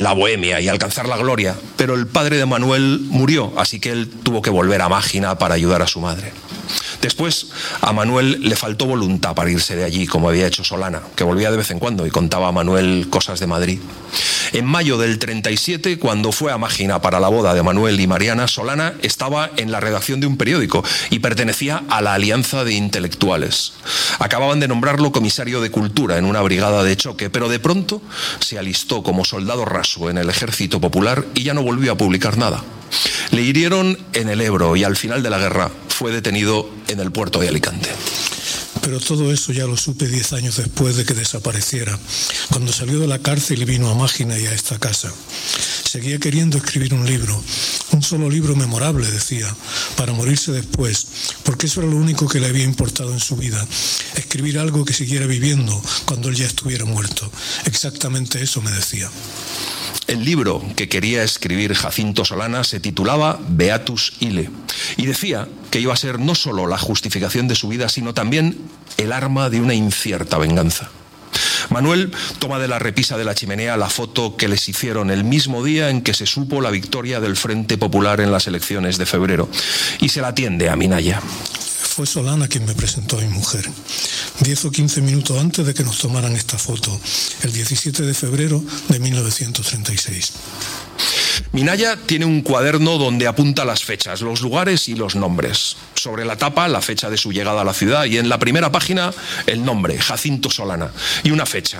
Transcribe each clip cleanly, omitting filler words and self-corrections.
la bohemia y alcanzar la gloria, pero el padre de Manuel murió, así que él tuvo que volver a Mágina para ayudar a su madre. Después, a Manuel le faltó voluntad para irse de allí, como había hecho Solana, que volvía de vez en cuando y contaba a Manuel cosas de Madrid. En mayo del 37, cuando fue a Mágina para la boda de Manuel y Mariana, Solana estaba en la redacción de un periódico y pertenecía a la Alianza de Intelectuales. Acababan de nombrarlo comisario de Cultura en una brigada de choque, pero de pronto se alistó como soldado raso en el Ejército Popular y ya no volvió a publicar nada. Le hirieron en el Ebro y al final de la guerra fue detenido en el puerto de Alicante. Pero todo eso ya lo supe 10 años después de que desapareciera, cuando salió de la cárcel y vino a Mágina y a esta casa. Seguía queriendo escribir un libro, un solo libro memorable, decía, para morirse después, porque eso era lo único que le había importado en su vida, escribir algo que siguiera viviendo cuando él ya estuviera muerto. Exactamente eso me decía. El libro que quería escribir Jacinto Solana se titulaba Beatus Ille y decía que iba a ser no solo la justificación de su vida, sino también el arma de una incierta venganza. Manuel toma de la repisa de la chimenea la foto que les hicieron el mismo día en que se supo la victoria del Frente Popular en las elecciones de febrero y se la tiende a Minaya. Fue Solana quien me presentó a mi mujer. 10 o 15 minutos antes de que nos tomaran esta foto, el 17 de febrero de 1936. Minaya tiene un cuaderno donde apunta las fechas, los lugares y los nombres. Sobre la tapa, la fecha de su llegada a la ciudad y en la primera página, el nombre, Jacinto Solana, y una fecha,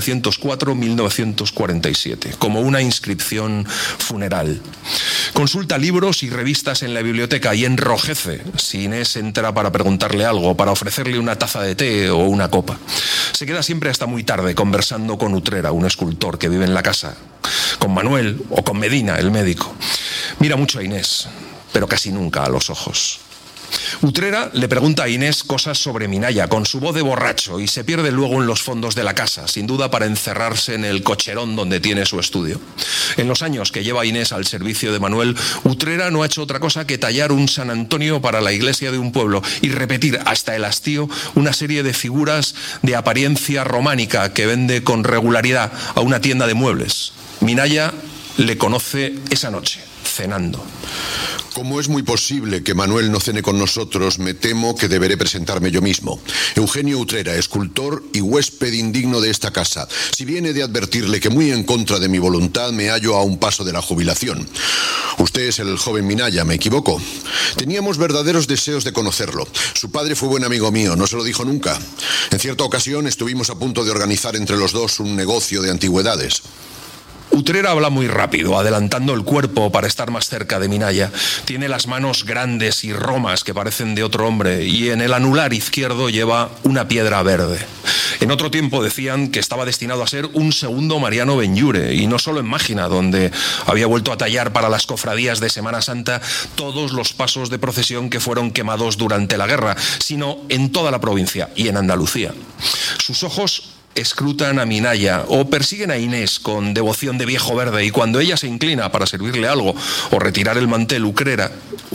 1904-1947, como una inscripción funeral. Consulta libros y revistas en la biblioteca y enrojece si Inés entra para preguntarle algo, para ofrecerle una taza de té o una copa. Se queda siempre hasta muy tarde conversando con Utrera, un escultor que vive en la casa, con Manuel o con Medina, el médico. Mira mucho a Inés, pero casi nunca a los ojos. Utrera le pregunta a Inés cosas sobre Minaya con su voz de borracho y se pierde luego en los fondos de la casa, sin duda para encerrarse en el cocherón donde tiene su estudio. En los años que lleva Inés al servicio de Manuel, Utrera no ha hecho otra cosa que tallar un San Antonio para la iglesia de un pueblo y repetir hasta el hastío una serie de figuras de apariencia románica que vende con regularidad a una tienda de muebles. Minaya le conoce esa noche, cenando. Como es muy posible que Manuel no cene con nosotros, me temo que deberé presentarme yo mismo. Eugenio Utrera, escultor y huésped indigno de esta casa. Si bien he de advertirle que muy en contra de mi voluntad me hallo a un paso de la jubilación. Usted es el joven Minaya, ¿me equivoco? Teníamos verdaderos deseos de conocerlo. Su padre fue buen amigo mío, no se lo dijo nunca. En cierta ocasión estuvimos a punto de organizar entre los dos un negocio de antigüedades. Utrera habla muy rápido, adelantando el cuerpo para estar más cerca de Minaya. Tiene las manos grandes y romas que parecen de otro hombre y en el anular izquierdo lleva una piedra verde. En otro tiempo decían que estaba destinado a ser un segundo Mariano Benlliure, y no solo en Mágina, donde había vuelto a tallar para las cofradías de Semana Santa todos los pasos de procesión que fueron quemados durante la guerra, sino en toda la provincia y en Andalucía. Sus ojos escrutan a Minaya o persiguen a Inés con devoción de viejo verde, y cuando ella se inclina para servirle algo o retirar el mantel, Utrera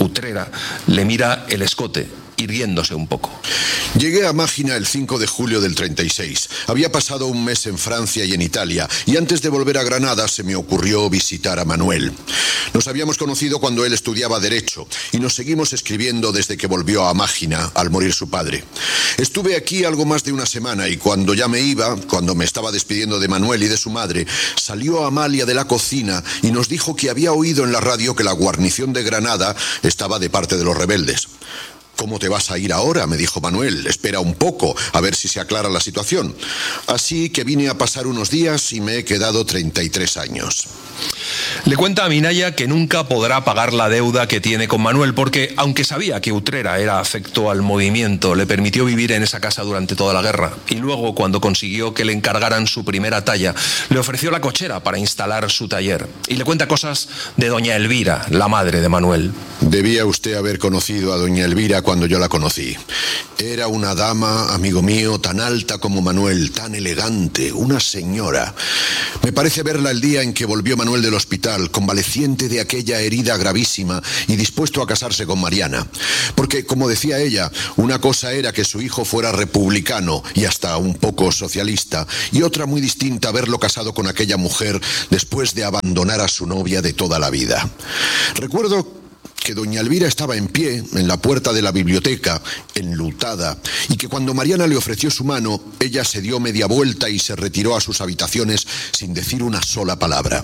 le mira el escote, irguiéndose un poco. Llegué a Mágina el 5 de julio del 36. Había pasado un mes en Francia y en Italia, y antes de volver a Granada se me ocurrió visitar a Manuel. Nos habíamos conocido cuando él estudiaba Derecho, y nos seguimos escribiendo desde que volvió a Mágina, al morir su padre. Estuve aquí algo más de una semana, y cuando ya me iba, cuando me estaba despidiendo de Manuel y de su madre, salió Amalia de la cocina y nos dijo que había oído en la radio que la guarnición de Granada estaba de parte de los rebeldes. ¿Cómo te vas a ir ahora?, me dijo Manuel. Espera un poco, a ver si se aclara la situación. Así que vine a pasar unos días y me he quedado 33 años. Le cuenta a Minaya que nunca podrá pagar la deuda que tiene con Manuel, porque aunque sabía que Utrera era afecto al movimiento, le permitió vivir en esa casa durante toda la guerra, y luego, cuando consiguió que le encargaran su primera talla, le ofreció la cochera para instalar su taller, y le cuenta cosas de doña Elvira, la madre de Manuel. Debía usted haber conocido a doña Elvira cuando yo la conocí. Era una dama, amigo mío, tan alta como Manuel, tan elegante, una señora. Me parece verla el día en que volvió Manuel del hospital hospital, convaleciente de aquella herida gravísima y dispuesto a casarse con Mariana. Porque, como decía ella, una cosa era que su hijo fuera republicano y hasta un poco socialista, y otra muy distinta verlo casado con aquella mujer después de abandonar a su novia de toda la vida. Recuerdo que doña Elvira estaba en pie en la puerta de la biblioteca, enlutada, y que cuando Mariana le ofreció su mano, ella se dio media vuelta y se retiró a sus habitaciones sin decir una sola palabra.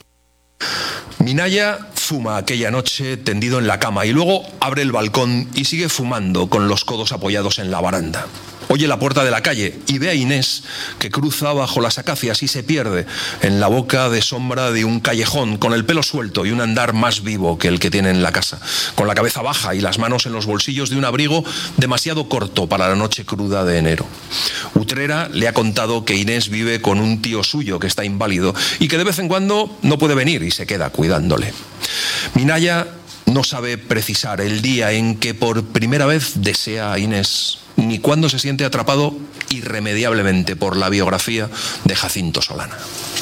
Minaya fuma aquella noche tendido en la cama y luego abre el balcón y sigue fumando con los codos apoyados en la baranda. Oye la puerta de la calle y ve a Inés que cruza bajo las acacias y se pierde en la boca de sombra de un callejón, con el pelo suelto y un andar más vivo que el que tiene en la casa, con la cabeza baja y las manos en los bolsillos de un abrigo demasiado corto para la noche cruda de enero. Utrera le ha contado que Inés vive con un tío suyo que está inválido y que de vez en cuando no puede venir y se queda cuidándole. Minaya no sabe precisar el día en que por primera vez desea a Inés, ni cuándo se siente atrapado irremediablemente por la biografía de Jacinto Solana.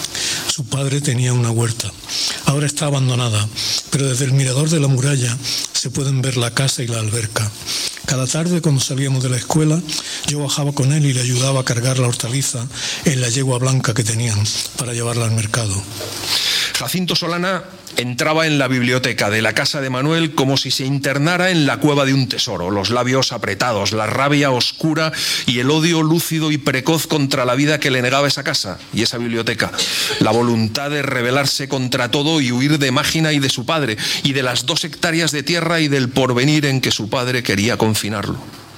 Su padre tenía una huerta. Ahora está abandonada, pero desde el mirador de la muralla se pueden ver la casa y la alberca. Cada tarde, cuando salíamos de la escuela, yo bajaba con él y le ayudaba a cargar la hortaliza en la yegua blanca que tenían para llevarla al mercado. Jacinto Solana entraba en la biblioteca de la casa de Manuel como si se internara en la cueva de un tesoro, los labios apretados, la rabia oscura y el odio lúcido y precoz contra la vida que le negaba esa casa y esa biblioteca, la voluntad de rebelarse contra todo y huir de Mágina y de su padre, y de las 2 hectáreas de tierra y del porvenir en que su padre quería confinarlo.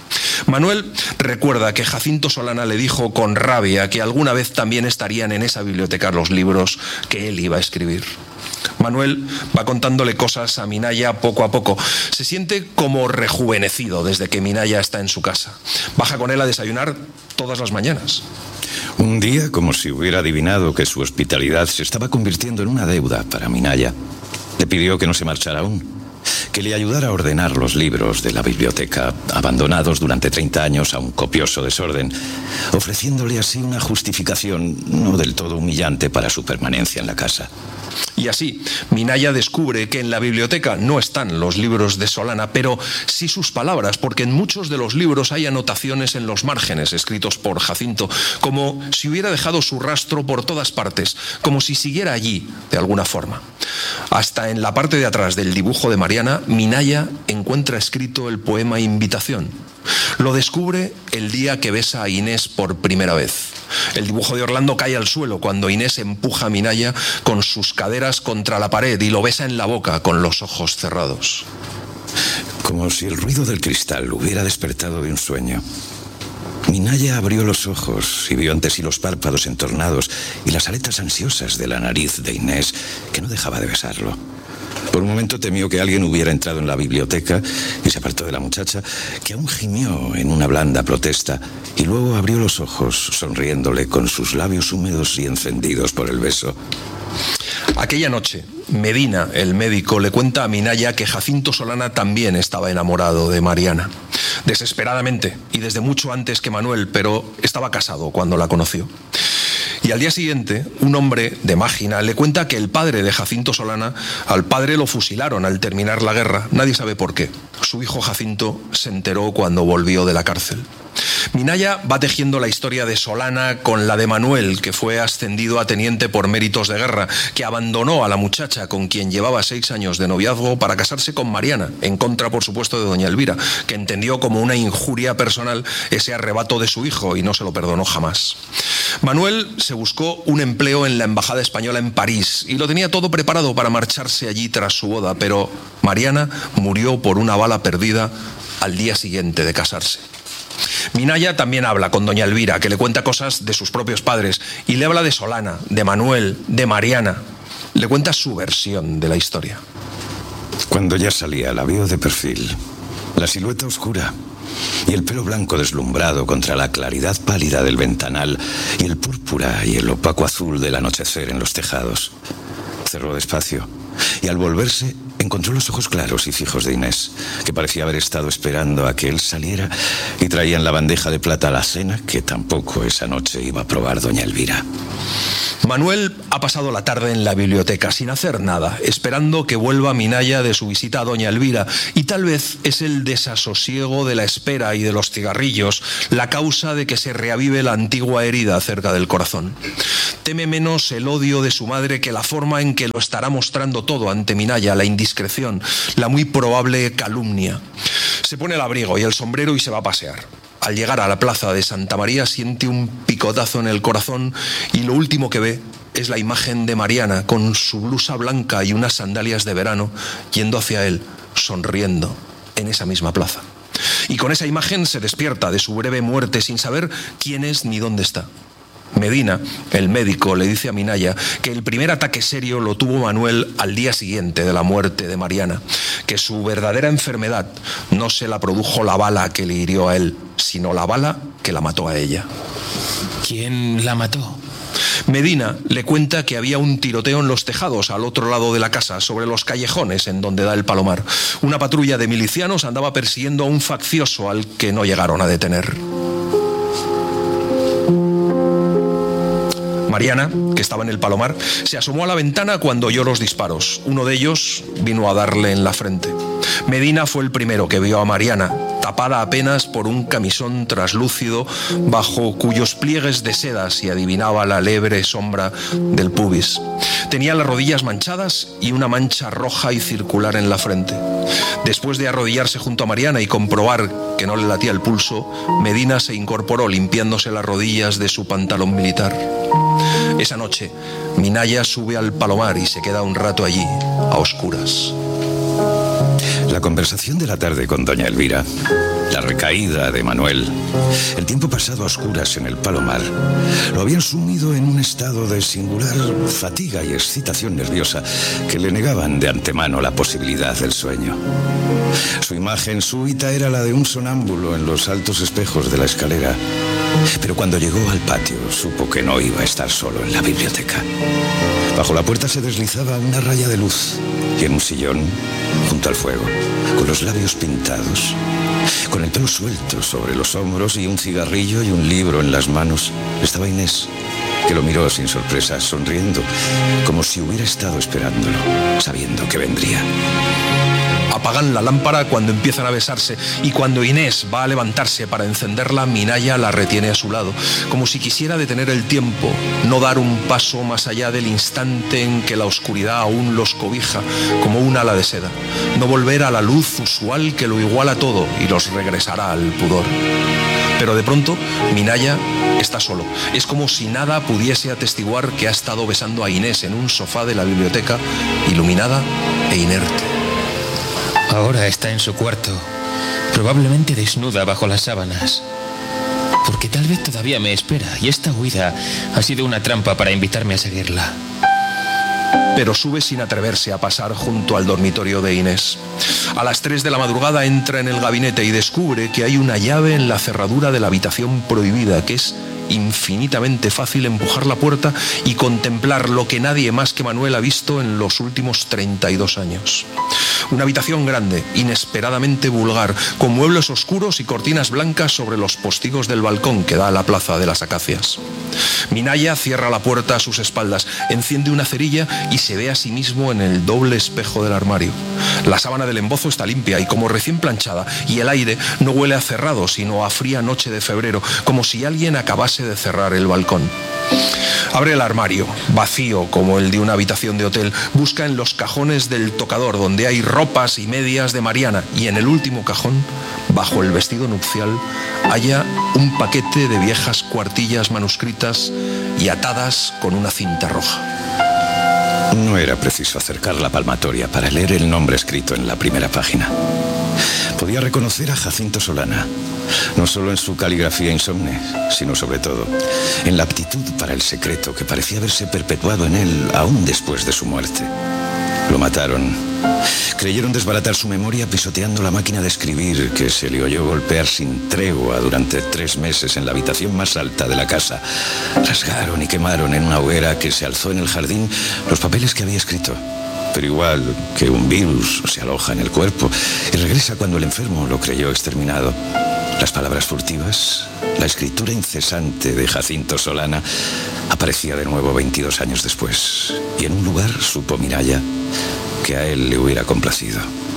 Manuel recuerda que Jacinto Solana le dijo con rabia que alguna vez también estarían en esa biblioteca los libros que él iba a escribir. Manuel va contándole cosas a Minaya poco a poco. Se siente como rejuvenecido desde que Minaya está en su casa. Baja con él a desayunar todas las mañanas. Un día, como si hubiera adivinado que su hospitalidad se estaba convirtiendo en una deuda para Minaya, le pidió que no se marchara aún, que le ayudara a ordenar los libros de la biblioteca, abandonados durante 30 años a un copioso desorden, ofreciéndole así una justificación no del todo humillante para su permanencia en la casa. Y así, Minaya descubre que en la biblioteca no están los libros de Solana, pero sí sus palabras, porque en muchos de los libros hay anotaciones en los márgenes escritos por Jacinto, como si hubiera dejado su rastro por todas partes, como si siguiera allí de alguna forma. Hasta en la parte de atrás del dibujo de Mariana, Minaya encuentra escrito el poema Invitación. Lo descubre el día que besa a Inés por primera vez. El dibujo de Orlando cae al suelo cuando Inés empuja a Minaya con sus caderas contra la pared y lo besa en la boca con los ojos cerrados. Como si el ruido del cristal hubiera despertado de un sueño. Minaya abrió los ojos y vio ante sí los párpados entornados y las aletas ansiosas de la nariz de Inés, que no dejaba de besarlo. Por un momento temió que alguien hubiera entrado en la biblioteca y se apartó de la muchacha, que aún gimió en una blanda protesta, y luego abrió los ojos, sonriéndole con sus labios húmedos y encendidos por el beso. Aquella noche, Medina, el médico, le cuenta a Minaya que Jacinto Solana también estaba enamorado de Mariana. Desesperadamente, y desde mucho antes que Manuel, pero estaba casado cuando la conoció. Y al día siguiente, un hombre de Mágina le cuenta que el padre de Jacinto Solana, al padre lo fusilaron al terminar la guerra. Nadie sabe por qué. Su hijo Jacinto se enteró cuando volvió de la cárcel. Minaya va tejiendo la historia de Solana con la de Manuel, que fue ascendido a teniente por méritos de guerra, que abandonó a la muchacha con quien llevaba 6 años de noviazgo para casarse con Mariana, en contra, por supuesto, de doña Elvira, que entendió como una injuria personal ese arrebato de su hijo y no se lo perdonó jamás. Manuel se buscó un empleo en la embajada española en París y lo tenía todo preparado para marcharse allí tras su boda, pero Mariana murió por una bala perdida al día siguiente de casarse. Minaya también habla con doña Elvira, que le cuenta cosas de sus propios padres, y le habla de Solana, de Manuel, de Mariana. Le cuenta su versión de la historia. Cuando ya salía, la vio de perfil, la silueta oscura y el pelo blanco deslumbrado contra la claridad pálida del ventanal y el púrpura y el opaco azul del anochecer en los tejados. Cerró despacio y al volverse encontró los ojos claros y fijos de Inés, que parecía haber estado esperando a que él saliera, y traía en la bandeja de plata la cena que tampoco esa noche iba a probar doña Elvira. Manuel ha pasado la tarde en la biblioteca sin hacer nada, esperando que vuelva Minaya de su visita a doña Elvira, y tal vez es el desasosiego de la espera y de los cigarrillos la causa de que se reavive la antigua herida cerca del corazón. Teme menos el odio de su madre que la forma en que lo estará mostrando todo ante Minaya, la indiscreción, la muy probable calumnia. Se pone el abrigo y el sombrero y se va a pasear. Al llegar a la plaza de Santa María siente un picotazo en el corazón y lo último que ve es la imagen de Mariana con su blusa blanca y unas sandalias de verano yendo hacia él, sonriendo, en esa misma plaza. Y con esa imagen se despierta de su breve muerte sin saber quién es ni dónde está. Medina, el médico, le dice a Minaya que el primer ataque serio lo tuvo Manuel al día siguiente de la muerte de Mariana, que su verdadera enfermedad no se la produjo la bala que le hirió a él, sino la bala que la mató a ella. ¿Quién la mató? Medina le cuenta que había un tiroteo en los tejados al otro lado de la casa, sobre los callejones en donde da el Palomar. Una patrulla de milicianos andaba persiguiendo a un faccioso al que no llegaron a detener. Mariana, que estaba en el Palomar, se asomó a la ventana cuando oyó los disparos. Uno de ellos vino a darle en la frente. Medina fue el primero que vio a Mariana, tapada apenas por un camisón traslúcido bajo cuyos pliegues de seda se adivinaba la leve sombra del pubis. Tenía las rodillas manchadas y una mancha roja y circular en la frente. Después de arrodillarse junto a Mariana y comprobar que no le latía el pulso, Medina se incorporó limpiándose las rodillas de su pantalón militar. Esa noche, Minaya sube al Palomar y se queda un rato allí, a oscuras. La conversación de la tarde con doña Elvira, la recaída de Manuel, el tiempo pasado a oscuras en el Palomar, lo habían sumido en un estado de singular fatiga y excitación nerviosa que le negaban de antemano la posibilidad del sueño. Su imagen súbita era la de un sonámbulo en los altos espejos de la escalera, pero cuando llegó al patio supo que no iba a estar solo en la biblioteca. Bajo la puerta se deslizaba una raya de luz y en un sillón, junto al fuego, con los labios pintados, con el pelo suelto sobre los hombros y un cigarrillo y un libro en las manos, estaba Inés, que lo miró sin sorpresa, sonriendo, como si hubiera estado esperándolo, sabiendo que vendría. Apagan la lámpara cuando empiezan a besarse y cuando Inés va a levantarse para encenderla, Minaya la retiene a su lado, como si quisiera detener el tiempo, no dar un paso más allá del instante en que la oscuridad aún los cobija como un ala de seda, no volver a la luz usual que lo iguala todo y los regresará al pudor. Pero de pronto, Minaya está solo. Es como si nada pudiese atestiguar que ha estado besando a Inés en un sofá de la biblioteca, iluminada e inerte. Ahora está en su cuarto, probablemente desnuda bajo las sábanas. Porque tal vez todavía me espera y esta huida ha sido una trampa para invitarme a seguirla. Pero sube sin atreverse a pasar junto al dormitorio de Inés. A las 3 de la madrugada entra en el gabinete y descubre que hay una llave en la cerradura de la habitación prohibida, que es infinitamente fácil empujar la puerta y contemplar lo que nadie más que Manuel ha visto en los últimos 32 años. Una habitación grande, inesperadamente vulgar, con muebles oscuros y cortinas blancas sobre los postigos del balcón que da a la plaza de las Acacias. Minaya cierra la puerta a sus espaldas, enciende una cerilla y se ve a sí mismo en el doble espejo del armario. La sábana del embozo está limpia y como recién planchada, y el aire no huele a cerrado, sino a fría noche de febrero, como si alguien acabase de cerrar el balcón. Abre el armario, vacío como el de una habitación de hotel, busca en los cajones del tocador donde hay ropas y medias de Mariana, y en el último cajón, bajo el vestido nupcial, halla un paquete de viejas cuartillas manuscritas y atadas con una cinta roja. No era preciso acercar la palmatoria para leer el nombre escrito en la primera página. Podía reconocer a Jacinto Solana, no solo en su caligrafía insomne, sino sobre todo en la aptitud para el secreto que parecía haberse perpetuado en él aún después de su muerte. Lo mataron. Creyeron desbaratar su memoria pisoteando la máquina de escribir que se le oyó golpear sin tregua durante 3 meses en la habitación más alta de la casa. Rasgaron y quemaron en una hoguera que se alzó en el jardín los papeles que había escrito. Pero igual que un virus se aloja en el cuerpo y regresa cuando el enfermo lo creyó exterminado, Las palabras furtivas, la escritura incesante de Jacinto Solana aparecía de nuevo 22 años después. Y en un lugar supo Minaya que a él le hubiera complacido.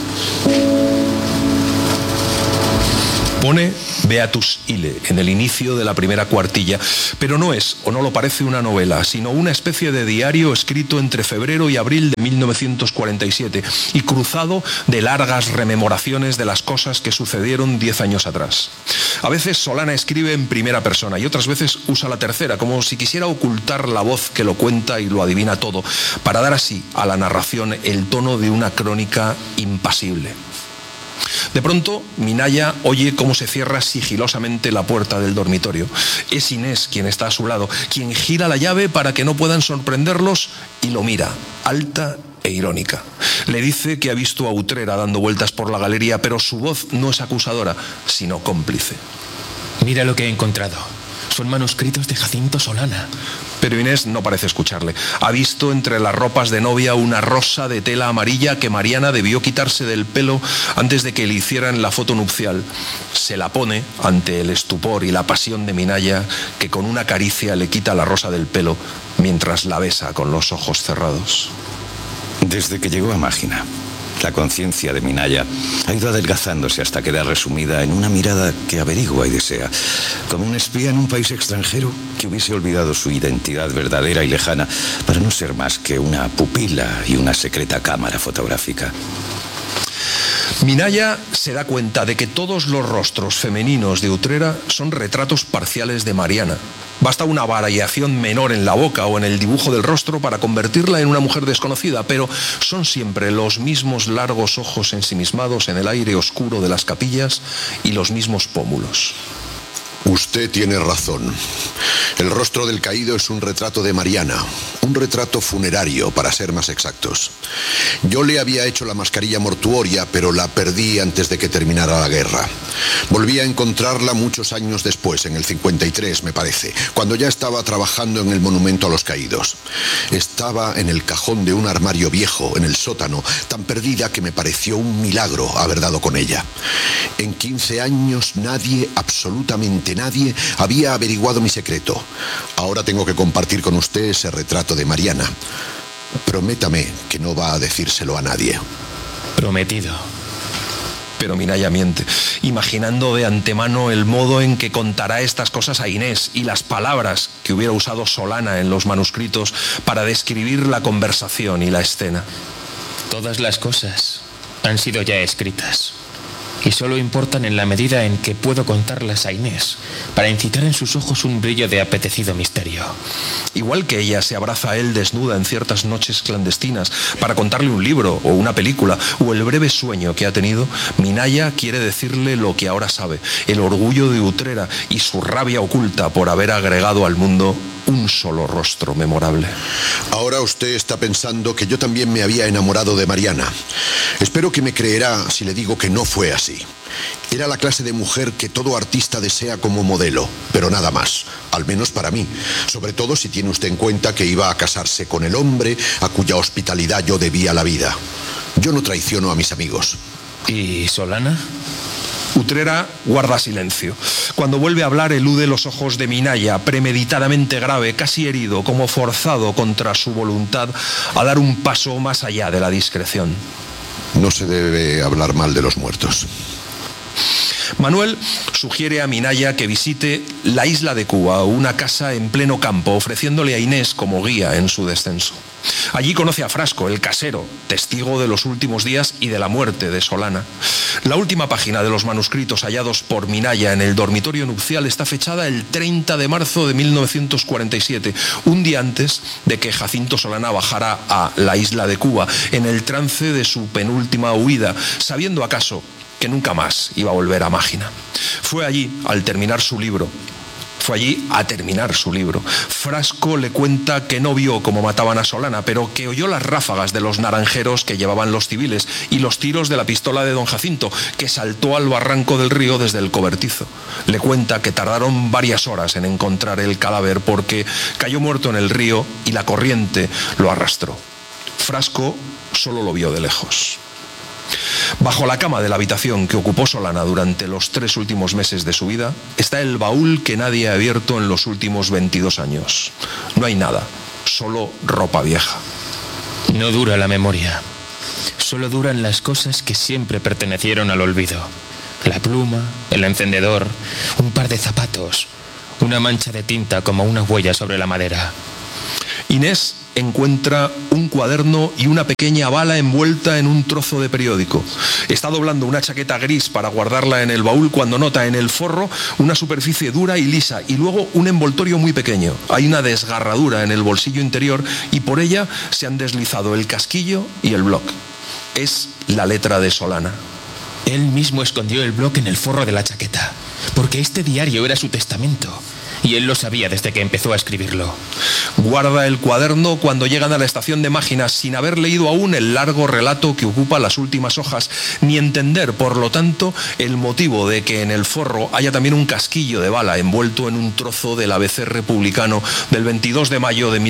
Pone Beatus Ile en el inicio de la primera cuartilla, pero no es, o no lo parece, una novela, sino una especie de diario escrito entre febrero y abril de 1947 y cruzado de largas rememoraciones de las cosas que sucedieron 10 años atrás. A veces Solana escribe en primera persona y otras veces usa la tercera, como si quisiera ocultar la voz que lo cuenta y lo adivina todo, para dar así a la narración el tono de una crónica impasible. De pronto, Minaya oye cómo se cierra sigilosamente la puerta del dormitorio. Es Inés quien está a su lado, quien gira la llave para que no puedan sorprenderlos y lo mira, alta e irónica. Le dice que ha visto a Utrera dando vueltas por la galería, pero su voz no es acusadora, sino cómplice. Mira lo que he encontrado. Son manuscritos de Jacinto Solana. Pero Inés no parece escucharle. Ha visto entre las ropas de novia una rosa de tela amarilla que Mariana debió quitarse del pelo antes de que le hicieran la foto nupcial. Se la pone ante el estupor y la pasión de Minaya, que con una caricia le quita la rosa del pelo mientras la besa con los ojos cerrados. Desde que llegó a Mágina, la conciencia de Minaya ha ido adelgazándose hasta quedar resumida en una mirada que averigua y desea, como un espía en un país extranjero que hubiese olvidado su identidad verdadera y lejana para no ser más que una pupila y una secreta cámara fotográfica. Minaya se da cuenta de que todos los rostros femeninos de Utrera son retratos parciales de Mariana. Basta una variación menor en la boca o en el dibujo del rostro para convertirla en una mujer desconocida, pero son siempre los mismos largos ojos ensimismados en el aire oscuro de las capillas y los mismos pómulos. Usted tiene razón. El rostro del caído es un retrato de Mariana, un retrato funerario, para ser más exactos. Yo le había hecho la mascarilla mortuoria, pero la perdí antes de que terminara la guerra. Volví a encontrarla muchos años después, en el 53, me parece, cuando ya estaba trabajando en el monumento a los caídos. Estaba en el cajón de un armario viejo, en el sótano, tan perdida que me pareció un milagro haber dado con ella. En 15 años nadie, absolutamente nadie, había averiguado mi secreto. Ahora tengo que compartir con usted ese retrato de Mariana. Prométame que no va a decírselo a nadie. Prometido. Pero Minaya miente, imaginando de antemano el modo en que contará estas cosas a Inés y las palabras que hubiera usado Solana en los manuscritos para describir la conversación y la escena. Todas las cosas han sido ya escritas y solo importan en la medida en que puedo contarlas a Inés para incitar en sus ojos un brillo de apetecido misterio. Igual que ella se abraza a él desnuda en ciertas noches clandestinas para contarle un libro o una película o el breve sueño que ha tenido, Minaya quiere decirle lo que ahora sabe, el orgullo de Utrera y su rabia oculta por haber agregado al mundo un solo rostro memorable. Ahora usted está pensando que yo también me había enamorado de Mariana. Espero que me creerá si le digo que no fue así. Era la clase de mujer que todo artista desea como modelo, pero nada más, al menos para mí, sobre todo si tiene usted en cuenta que iba a casarse con el hombre a cuya hospitalidad yo debía la vida. Yo no traiciono a mis amigos. ¿Y Solana? Utrera guarda silencio. Cuando vuelve a hablar, elude los ojos de Minaya, premeditadamente grave, casi herido, como forzado contra su voluntad a dar un paso más allá de la discreción. No se debe hablar mal de los muertos. Manuel sugiere a Minaya que visite la isla de Cuba, una casa en pleno campo, ofreciéndole a Inés como guía en su descenso. Allí conoce a Frasco, el casero, testigo de los últimos días y de la muerte de Solana. La última página de los manuscritos hallados por Minaya en el dormitorio nupcial está fechada el 30 de marzo de 1947, un día antes de que Jacinto Solana bajara a la isla de Cuba, en el trance de su penúltima huida, sabiendo acaso que nunca más iba a volver a Mágina. Fue allí, al terminar su libro, Frasco le cuenta que no vio cómo mataban a Solana, pero que oyó las ráfagas de los naranjeros que llevaban los civiles y los tiros de la pistola de don Jacinto, que saltó al barranco del río desde el cobertizo. Le cuenta que tardaron varias horas en encontrar el cadáver porque cayó muerto en el río y la corriente lo arrastró. Frasco solo lo vio de lejos. Bajo la cama de la habitación que ocupó Solana durante los 3 últimos meses de su vida está el baúl que nadie ha abierto en los últimos 22 años. No hay nada, solo ropa vieja. No dura la memoria. Solo duran las cosas que siempre pertenecieron al olvido. La pluma, el encendedor, un par de zapatos, una mancha de tinta como una huella sobre la madera. Inés encuentra un cuaderno y una pequeña bala envuelta en un trozo de periódico. Está doblando una chaqueta gris para guardarla en el baúl cuando nota en el forro una superficie dura y lisa y luego un envoltorio muy pequeño. Hay una desgarradura en el bolsillo interior y por ella se han deslizado el casquillo y el bloc. Es la letra de Solana. Él mismo escondió el bloc en el forro de la chaqueta, porque este diario era su testamento. Y él lo sabía desde que empezó a escribirlo. Guarda el cuaderno cuando llegan a la estación de Máginas sin haber leído aún el largo relato que ocupa las últimas hojas, ni entender, por lo tanto, el motivo de que en el forro haya también un casquillo de bala envuelto en un trozo del ABC republicano del 22 de mayo de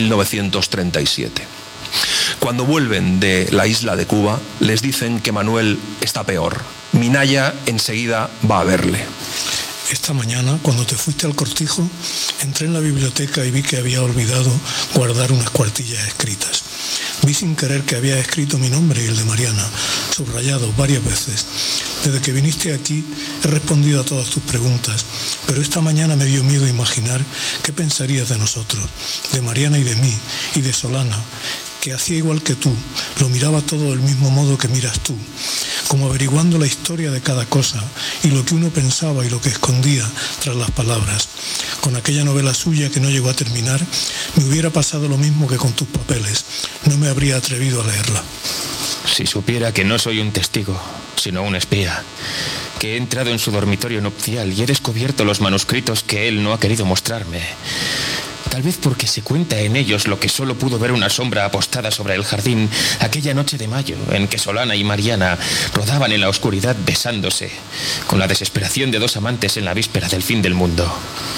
1937. Cuando vuelven de la isla de Cuba, les dicen que Manuel está peor. Minaya enseguida va a verle. Esta mañana, cuando te fuiste al cortijo, entré en la biblioteca y vi que había olvidado guardar unas cuartillas escritas. Vi sin querer que había escrito mi nombre y el de Mariana, subrayado varias veces. Desde que viniste aquí he respondido a todas tus preguntas, pero esta mañana me dio miedo imaginar qué pensarías de nosotros, de Mariana y de mí, y de Solana, que hacía igual que tú, lo miraba todo del mismo modo que miras tú, como averiguando la historia de cada cosa y lo que uno pensaba y lo que escondía tras las palabras. Con aquella novela suya que no llegó a terminar, me hubiera pasado lo mismo que con tus papeles. No me habría atrevido a leerla. Si supiera que no soy un testigo, sino un espía, que he entrado en su dormitorio nupcial y he descubierto los manuscritos que él no ha querido mostrarme. Tal vez porque se cuenta en ellos lo que solo pudo ver una sombra apostada sobre el jardín aquella noche de mayo en que Solana y Mariana rodaban en la oscuridad besándose, con la desesperación de dos amantes en la víspera del fin del mundo.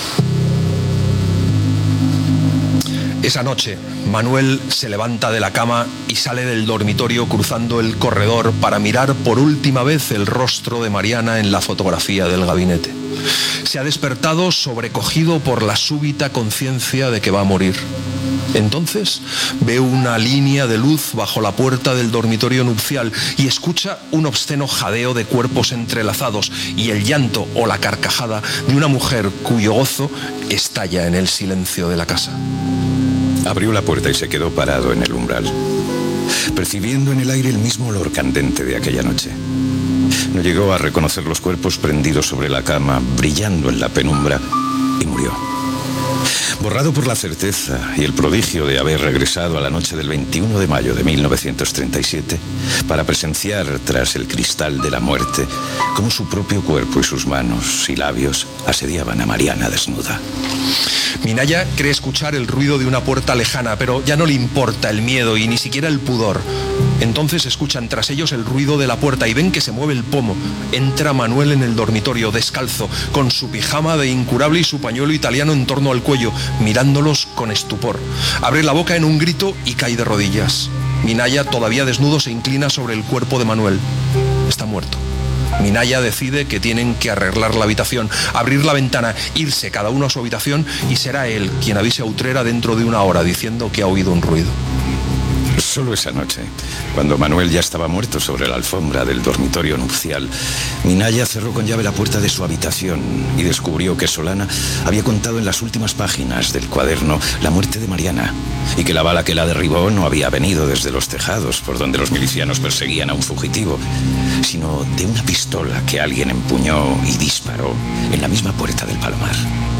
Esa noche, Manuel se levanta de la cama y sale del dormitorio cruzando el corredor para mirar por última vez el rostro de Mariana en la fotografía del gabinete. Se ha despertado sobrecogido por la súbita conciencia de que va a morir. Entonces ve una línea de luz bajo la puerta del dormitorio nupcial y escucha un obsceno jadeo de cuerpos entrelazados y el llanto o la carcajada de una mujer cuyo gozo estalla en el silencio de la casa. Abrió la puerta y se quedó parado en el umbral, percibiendo en el aire el mismo olor candente de aquella noche. No llegó a reconocer los cuerpos prendidos sobre la cama, brillando en la penumbra, y murió. Borrado por la certeza y el prodigio de haber regresado a la noche del 21 de mayo de 1937 para presenciar tras el cristal de la muerte cómo su propio cuerpo y sus manos y labios asediaban a Mariana desnuda. Minaya cree escuchar el ruido de una puerta lejana, pero ya no le importa el miedo y ni siquiera el pudor. Entonces escuchan tras ellos el ruido de la puerta y ven que se mueve el pomo. Entra Manuel en el dormitorio, descalzo, con su pijama de incurable y su pañuelo italiano en torno al cuello, mirándolos con estupor. Abre la boca en un grito y cae de rodillas. Minaya, todavía desnudo, se inclina sobre el cuerpo de Manuel. Está muerto. Minaya decide que tienen que arreglar la habitación, abrir la ventana, irse cada uno a su habitación y será él quien avise a Utrera dentro de una hora diciendo que ha oído un ruido. Solo esa noche, cuando Manuel ya estaba muerto sobre la alfombra del dormitorio nupcial, Minaya cerró con llave la puerta de su habitación y descubrió que Solana había contado en las últimas páginas del cuaderno la muerte de Mariana y que la bala que la derribó no había venido desde los tejados por donde los milicianos perseguían a un fugitivo, sino de una pistola que alguien empuñó y disparó en la misma puerta del Palomar.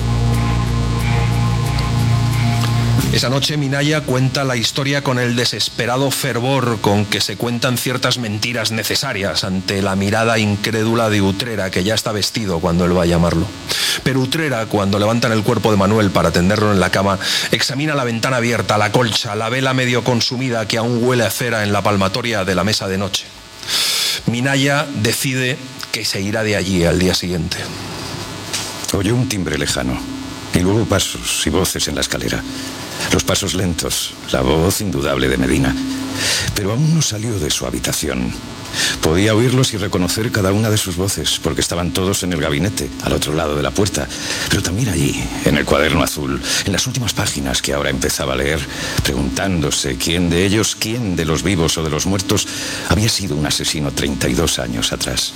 Esa noche Minaya cuenta la historia con el desesperado fervor con que se cuentan ciertas mentiras necesarias ante la mirada incrédula de Utrera, que ya está vestido cuando él va a llamarlo. Pero Utrera, cuando levantan el cuerpo de Manuel para tenderlo en la cama, examina la ventana abierta, la colcha, la vela medio consumida que aún huele a cera en la palmatoria de la mesa de noche. Minaya decide que se irá de allí al día siguiente. Oyó un timbre lejano y luego pasos y voces en la escalera. Los pasos lentos, la voz indudable de Medina. Pero aún no salió de su habitación. Podía oírlos y reconocer cada una de sus voces, porque estaban todos en el gabinete, al otro lado de la puerta. Pero también allí, en el cuaderno azul, en las últimas páginas que ahora empezaba a leer, preguntándose quién de ellos, quién de los vivos o de los muertos, había sido un asesino 32 años atrás.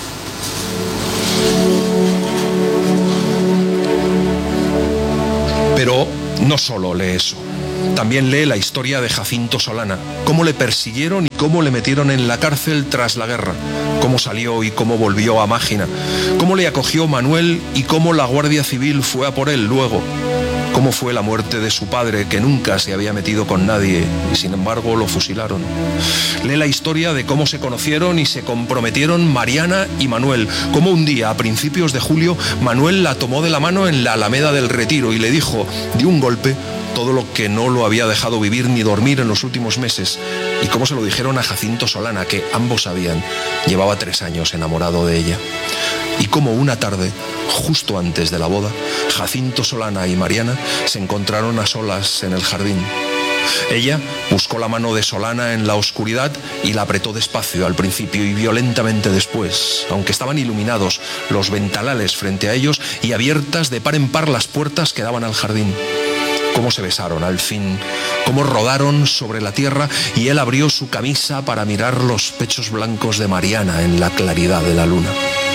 Pero no solo lee eso. También lee la historia de Jacinto Solana, cómo le persiguieron y cómo le metieron en la cárcel tras la guerra, cómo salió y cómo volvió a Mágina, cómo le acogió Manuel y cómo la Guardia Civil fue a por él luego, cómo fue la muerte de su padre, que nunca se había metido con nadie y sin embargo lo fusilaron. Lee la historia de cómo se conocieron y se comprometieron Mariana y Manuel, cómo un día, a principios de julio, Manuel la tomó de la mano en la Alameda del Retiro y le dijo, de un golpe, todo lo que no lo había dejado vivir ni dormir en los últimos meses, y cómo se lo dijeron a Jacinto Solana, que ambos sabían, llevaba 3 años enamorado de ella. Y cómo una tarde, justo antes de la boda, Jacinto Solana y Mariana se encontraron a solas en el jardín. Ella buscó la mano de Solana en la oscuridad y la apretó despacio al principio y violentamente después, aunque estaban iluminados los ventanales frente a ellos y abiertas de par en par las puertas que daban al jardín. Cómo se besaron al fin, cómo rodaron sobre la tierra y él abrió su camisa para mirar los pechos blancos de Mariana en la claridad de la luna.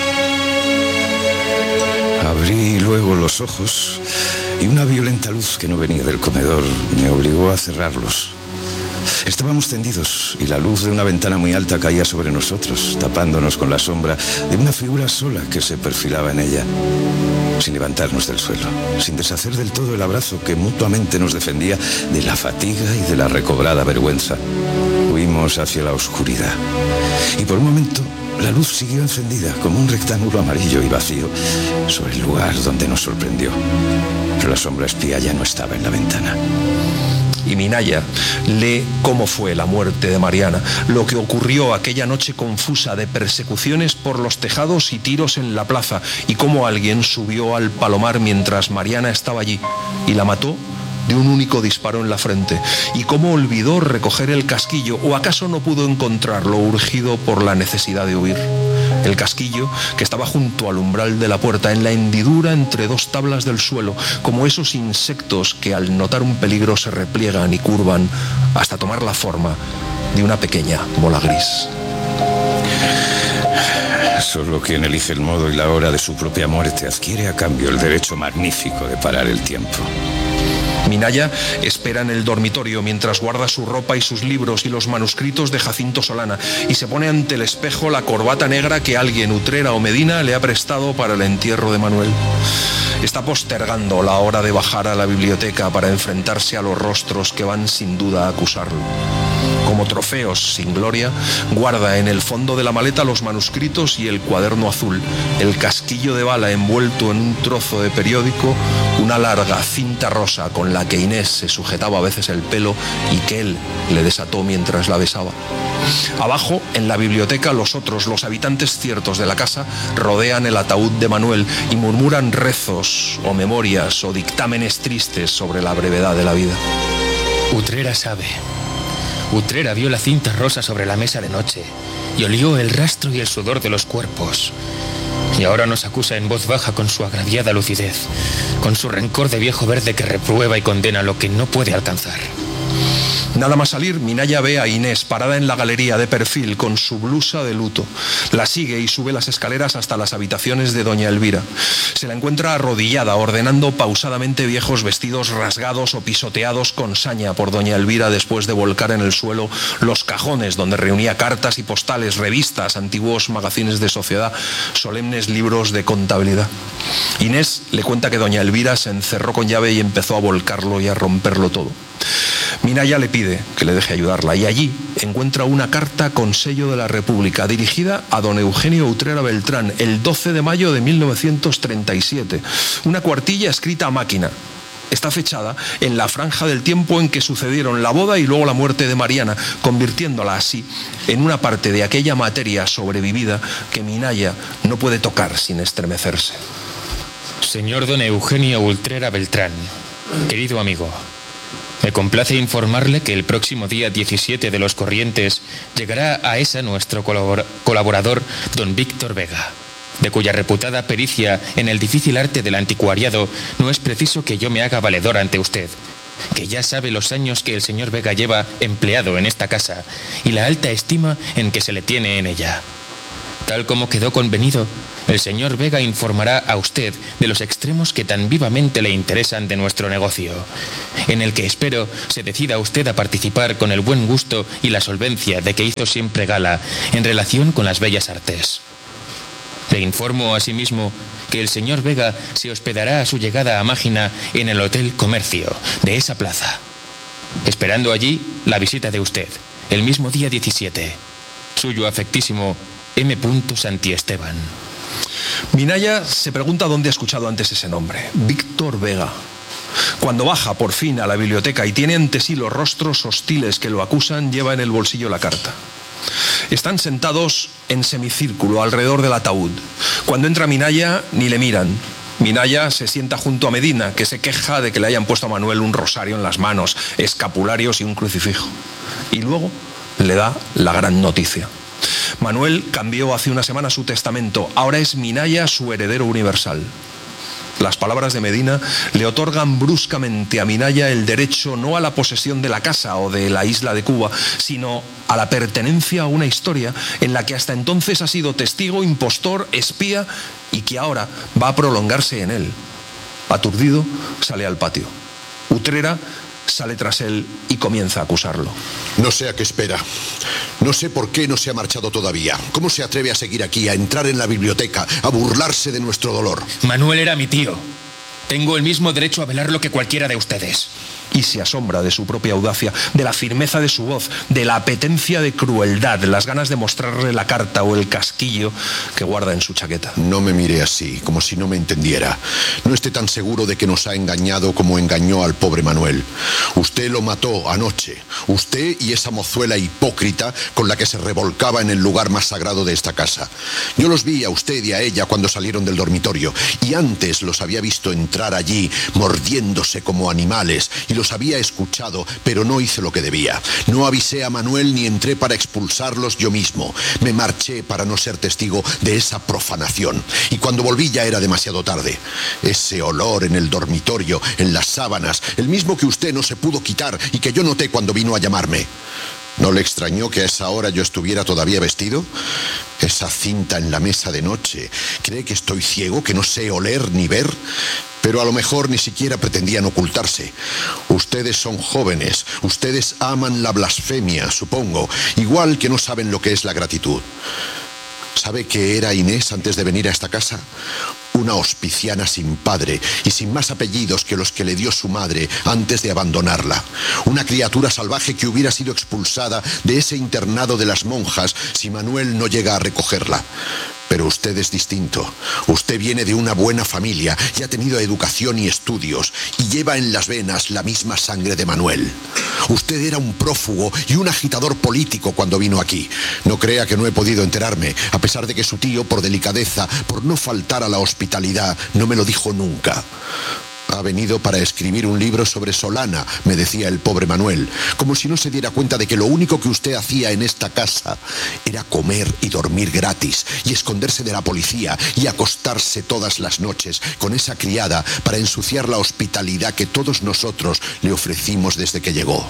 Abrí luego los ojos y una violenta luz que no venía del comedor me obligó a cerrarlos. Estábamos tendidos y la luz de una ventana muy alta caía sobre nosotros, tapándonos con la sombra de una figura sola que se perfilaba en ella, sin levantarnos del suelo, sin deshacer del todo el abrazo que mutuamente nos defendía de la fatiga y de la recobrada vergüenza. Huimos hacia la oscuridad y por un momento la luz siguió encendida como un rectángulo amarillo y vacío sobre el lugar donde nos sorprendió. Pero la sombra espía ya no estaba en la ventana. Y Minaya lee cómo fue la muerte de Mariana, lo que ocurrió aquella noche confusa de persecuciones por los tejados y tiros en la plaza, y cómo alguien subió al palomar mientras Mariana estaba allí y la mató de un único disparo en la frente, y cómo olvidó recoger el casquillo, o acaso no pudo encontrarlo, urgido por la necesidad de huir. El casquillo que estaba junto al umbral de la puerta, en la hendidura entre 2 tablas del suelo, como esos insectos que al notar un peligro se repliegan y curvan hasta tomar la forma de una pequeña bola gris. Solo quien elige el modo y la hora de su propia muerte adquiere a cambio el derecho magnífico de parar el tiempo. Minaya espera en el dormitorio mientras guarda su ropa y sus libros y los manuscritos de Jacinto Solana, y se pone ante el espejo la corbata negra que alguien, Utrera o Medina, le ha prestado para el entierro de Manuel. Está postergando la hora de bajar a la biblioteca para enfrentarse a los rostros que van sin duda a acusarlo. Como trofeos sin gloria, guarda en el fondo de la maleta los manuscritos y el cuaderno azul, el casquillo de bala envuelto en un trozo de periódico, una larga cinta rosa con la que Inés se sujetaba a veces el pelo y que él le desató mientras la besaba. Abajo, en la biblioteca, los habitantes ciertos de la casa, rodean el ataúd de Manuel y murmuran rezos o memorias o dictámenes tristes sobre la brevedad de la vida. Utrera sabe. Utrera vio la cinta rosa sobre la mesa de noche y olió el rastro y el sudor de los cuerpos. Y ahora nos acusa en voz baja con su agraviada lucidez, con su rencor de viejo verde que reprueba y condena lo que no puede alcanzar. Nada más salir, Minaya ve a Inés parada en la galería de perfil con su blusa de luto. La sigue y sube las escaleras hasta las habitaciones de doña Elvira. Se la encuentra arrodillada, ordenando pausadamente viejos vestidos rasgados o pisoteados con saña por doña Elvira después de volcar en el suelo los cajones donde reunía cartas y postales, revistas, antiguos magazines de sociedad, solemnes libros de contabilidad. Inés le cuenta que doña Elvira se encerró con llave y empezó a volcarlo y a romperlo todo. Minaya le pide que le deje ayudarla y allí encuentra una carta con sello de la República dirigida a don Eugenio Utrera Beltrán el 12 de mayo de 1937. Una cuartilla escrita a máquina. Está fechada en la franja del tiempo en que sucedieron la boda y luego la muerte de Mariana, convirtiéndola así en una parte de aquella materia sobrevivida que Minaya no puede tocar sin estremecerse. Señor don Eugenio Utrera Beltrán, querido amigo, Me complace informarle que el próximo día 17 de los corrientes llegará a ESA nuestro colaborador, don Víctor Vega, de cuya reputada pericia en el difícil arte del anticuariado no es preciso que yo me haga valedor ante usted, que ya sabe los años que el señor Vega lleva empleado en esta casa y la alta estima en que se le tiene en ella. Tal como quedó convenido, el señor Vega informará a usted de los extremos que tan vivamente le interesan de nuestro negocio, en el que espero se decida usted a participar con el buen gusto y la solvencia de que hizo siempre gala en relación con las bellas artes. Le informo asimismo que el señor Vega se hospedará a su llegada a Mágina en el Hotel Comercio de esa plaza, esperando allí la visita de usted, el mismo día 17. Suyo afectísimo, M. Santiesteban. Minaya se pregunta dónde ha escuchado antes ese nombre. Víctor Vega. Cuando baja por fin a la biblioteca y tiene ante sí los rostros hostiles que lo acusan, lleva en el bolsillo la carta. Están sentados en semicírculo alrededor del ataúd. Cuando entra Minaya, ni le miran. Minaya se sienta junto a Medina, que se queja de que le hayan puesto a Manuel un rosario en las manos, escapularios y un crucifijo. Y luego le da la gran noticia. Manuel cambió hace una semana su testamento. Ahora es Minaya su heredero universal. Las palabras de Medina le otorgan bruscamente a Minaya el derecho no a la posesión de la casa o de la isla de Cuba, sino a la pertenencia a una historia en la que hasta entonces ha sido testigo, impostor, espía y que ahora va a prolongarse en él. Aturdido, sale al patio. Utrera sale tras él y comienza a acusarlo. No sé a qué espera. No sé por qué no se ha marchado todavía. ¿Cómo se atreve a seguir aquí, a entrar en la biblioteca, a burlarse de nuestro dolor? Manuel era mi tío. Tengo el mismo derecho a velarlo que cualquiera de ustedes. Y se asombra de su propia audacia, de la firmeza de su voz, de la apetencia de crueldad, las ganas de mostrarle la carta o el casquillo que guarda en su chaqueta. No me mire así, como si no me entendiera. No esté tan seguro de que nos ha engañado como engañó al pobre Manuel. Usted lo mató anoche. Usted y esa mozuela hipócrita con la que se revolcaba en el lugar más sagrado de esta casa. Yo los vi a usted y a ella cuando salieron del dormitorio, y antes los había visto entrar allí mordiéndose como animales, y los había escuchado, pero no hice lo que debía. No avisé a Manuel ni entré para expulsarlos yo mismo. Me marché para no ser testigo de esa profanación. Y cuando volví ya era demasiado tarde. Ese olor en el dormitorio, en las sábanas, el mismo que usted no se pudo quitar y que yo noté cuando vino a llamarme. ¿No le extrañó que a esa hora yo estuviera todavía vestido? Esa cinta en la mesa de noche. ¿Cree que estoy ciego, que no sé oler ni ver? Pero a lo mejor ni siquiera pretendían ocultarse. Ustedes son jóvenes, ustedes aman la blasfemia, supongo, igual que no saben lo que es la gratitud. ¿Sabe qué era Inés antes de venir a esta casa? Una hospiciana sin padre y sin más apellidos que los que le dio su madre antes de abandonarla. Una criatura salvaje que hubiera sido expulsada de ese internado de las monjas si Manuel no llega a recogerla. Pero usted es distinto. Usted viene de una buena familia y ha tenido educación y estudios y lleva en las venas la misma sangre de Manuel. Usted era un prófugo y un agitador político cuando vino aquí. No crea que no he podido enterarme, a pesar de que su tío, por delicadeza, por no faltar a la hospitalidad, no me lo dijo nunca. Ha venido para escribir un libro sobre Solana, me decía el pobre Manuel, como si no se diera cuenta de que lo único que usted hacía en esta casa era comer y dormir gratis y esconderse de la policía y acostarse todas las noches con esa criada para ensuciar la hospitalidad que todos nosotros le ofrecimos desde que llegó.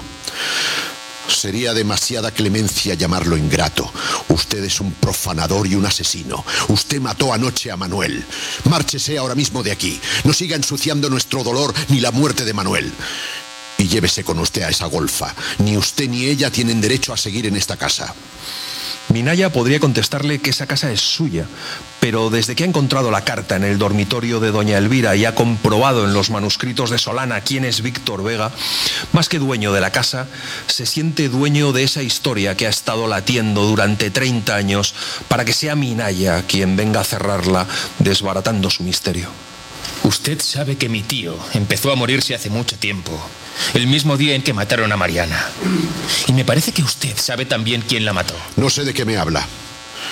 Sería demasiada clemencia llamarlo ingrato. Usted es un profanador y un asesino. Usted mató anoche a Manuel. Márchese ahora mismo de aquí. No siga ensuciando nuestro dolor ni la muerte de Manuel. Y llévese con usted a esa golfa. Ni usted ni ella tienen derecho a seguir en esta casa. Minaya podría contestarle que esa casa es suya, pero desde que ha encontrado la carta en el dormitorio de doña Elvira y ha comprobado en los manuscritos de Solana quién es Víctor Vega, más que dueño de la casa, se siente dueño de esa historia que ha estado latiendo durante 30 años para que sea Minaya quien venga a cerrarla, desbaratando su misterio. Usted sabe que mi tío empezó a morirse hace mucho tiempo, el mismo día en que mataron a Mariana. Y me parece que usted sabe también quién la mató. No sé de qué me habla.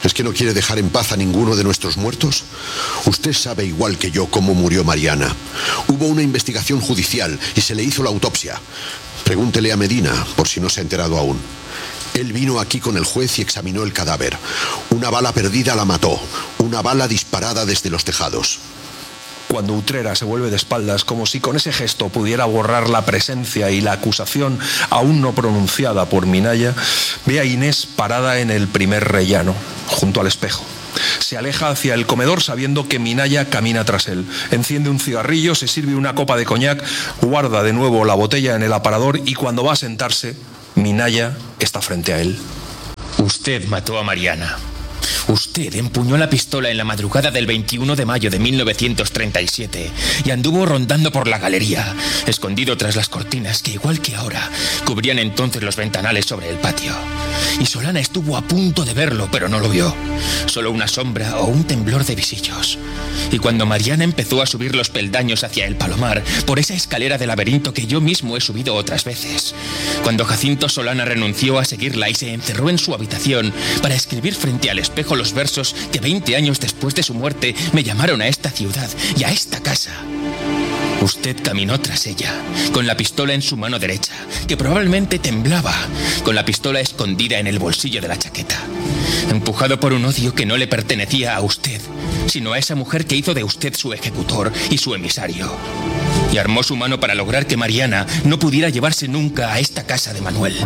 ¿Es que no quiere dejar en paz a ninguno de nuestros muertos? Usted sabe igual que yo cómo murió Mariana. Hubo una investigación judicial y se le hizo la autopsia. Pregúntele a Medina, por si no se ha enterado aún. Él vino aquí con el juez y examinó el cadáver. Una bala perdida la mató. Una bala disparada desde los tejados. Cuando Utrera se vuelve de espaldas, como si con ese gesto pudiera borrar la presencia y la acusación aún no pronunciada por Minaya, ve a Inés parada en el primer rellano, junto al espejo. Se aleja hacia el comedor sabiendo que Minaya camina tras él. Enciende un cigarrillo, se sirve una copa de coñac, guarda de nuevo la botella en el aparador y cuando va a sentarse, Minaya está frente a él. Usted mató a Mariana. Usted empuñó la pistola en la madrugada del 21 de mayo de 1937 y anduvo rondando por la galería, escondido tras las cortinas que, igual que ahora, cubrían entonces los ventanales sobre el patio. Y Solana estuvo a punto de verlo, pero no lo vio. Solo una sombra o un temblor de visillos. Y cuando Mariana empezó a subir los peldaños hacia el palomar, por esa escalera de laberinto que yo mismo he subido otras veces, cuando Jacinto Solana renunció a seguirla y se encerró en su habitación para escribir frente al espejo los versos que 20 años después de su muerte me llamaron a esta ciudad y a esta casa, usted caminó tras ella, con la pistola en su mano derecha, que probablemente temblaba, con la pistola escondida en el bolsillo de la chaqueta, empujado por un odio que no le pertenecía a usted, sino a esa mujer que hizo de usted su ejecutor y su emisario. Y armó su mano para lograr que Mariana no pudiera llevarse nunca a esta casa de Manuel.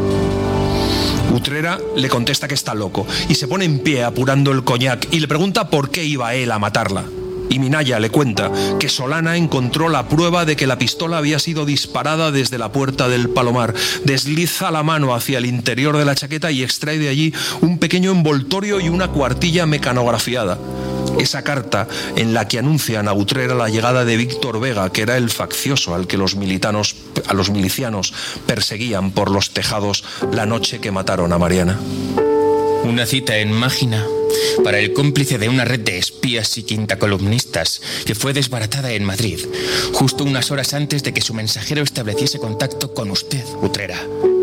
Utrera le contesta que está loco y se pone en pie apurando el coñac y le pregunta por qué iba él a matarla. Y Minaya le cuenta que Solana encontró la prueba de que la pistola había sido disparada desde la puerta del palomar. Desliza la mano hacia el interior de la chaqueta y extrae de allí un pequeño envoltorio y una cuartilla mecanografiada. Esa carta en la que anuncian a Utrera la llegada de Víctor Vega, que era el faccioso al que a los milicianos perseguían por los tejados la noche que mataron a Mariana. Una cita en Mágina para el cómplice de una red de espías y quintacolumnistas que fue desbaratada en Madrid, justo unas horas antes de que su mensajero estableciese contacto con usted, Utrera.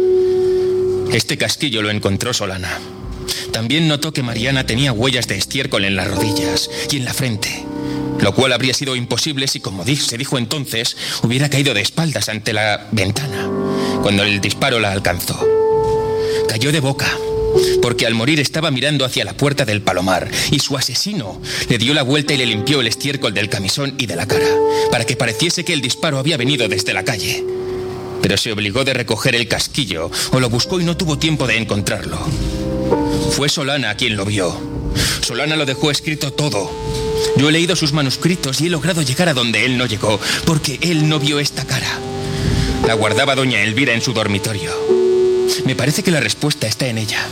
Este casquillo lo encontró Solana. También notó que Mariana tenía huellas de estiércol en las rodillas y en la frente, lo cual habría sido imposible si, como se dijo entonces, hubiera caído de espaldas ante la ventana cuando el disparo la alcanzó. Cayó de boca, porque al morir estaba mirando hacia la puerta del palomar y su asesino le dio la vuelta y le limpió el estiércol del camisón y de la cara, para que pareciese que el disparo había venido desde la calle. Pero se obligó de recoger el casquillo o lo buscó y no tuvo tiempo de encontrarlo. Fue Solana quien lo vio. Solana lo dejó escrito todo. Yo he leído sus manuscritos y he logrado llegar a donde él no llegó, porque él no vio esta cara. La guardaba doña Elvira en su dormitorio. Me parece que la respuesta está en ella.